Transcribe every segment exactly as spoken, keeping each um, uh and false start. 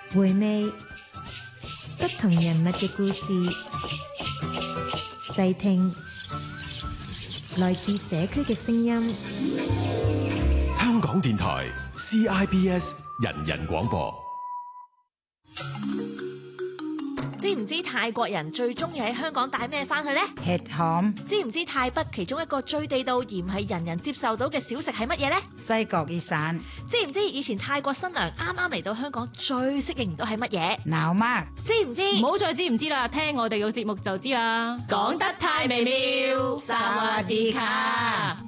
回味不同人物嘅故事，細聽來自社區嘅聲音。 香港電台 C I B S 人人廣播。 知唔知泰國人最中意喺香港帶咩翻去呢？ 吃鹹。 知唔知泰北其中一個最地道而唔係人人接受到嘅小食係乜嘢呢？ 西角熱散。 知唔知以前泰國新娘啱啱嚟到香港最適應唔到係乜嘢？ 鬧媽。 知唔知？ 唔好再知唔知啦，聽我哋嘅節目就知啦。講得太微妙，薩瓦迪卡。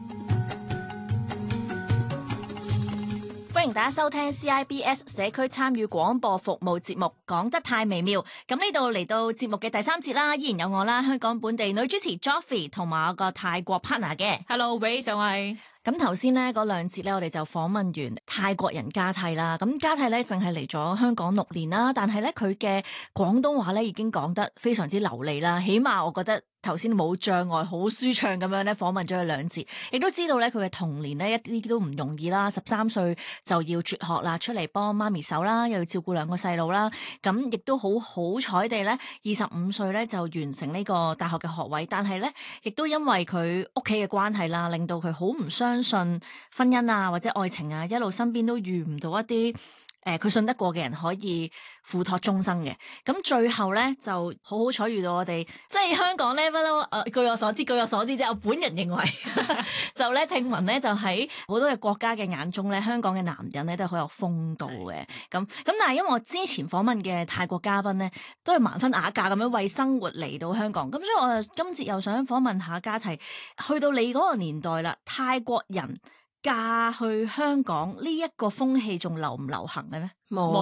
歡迎大家收聽 C I B S 社區參與廣播服務節目，講得太微妙。咁呢度嚟到節目嘅第三節啦，依然有我啦，香港本地女主持 Joffy 同埋我個泰國 partner 嘅。 Hello，Ray 上係。 咁頭先呢嗰兩節咧，我哋就訪問完泰國人家替啦。咁家替咧淨係嚟咗香港六年啦，但係咧佢嘅廣東話咧已經講得非常之流利啦。起碼我覺得頭先冇障礙，好舒暢咁樣咧訪問咗佢兩節，亦都知道咧佢嘅童年咧一啲都唔容易啦。十三歲就要輟學啦，出嚟幫媽咪手啦，又要照顧兩個細路啦。咁亦都好好彩地咧，二十五歲咧就完成呢個大學嘅學位。但係咧，亦都因為佢屋企嘅關係啦，令到佢好唔相信婚姻啊或者愛情啊，一路身邊都遇唔到一啲誒佢信得過嘅人可以付託終生嘅。咁最後咧就好好彩遇到我哋，即係香港咧不嬲誒，據我所知，據我所知啫，我本人認為就咧聽聞咧就喺好多嘅國家嘅眼中咧，香港嘅男人咧都係好有風度嘅。咁咁但係因為我之前訪問嘅泰國嘉賓咧都係盲婚啞嫁咁樣為生活嚟到香港，咁所以我就今次又想訪問下家替，去到你嗰個年代啦，泰國人嫁去香港呢一個風氣仲流唔流行嘅咧？ 冇。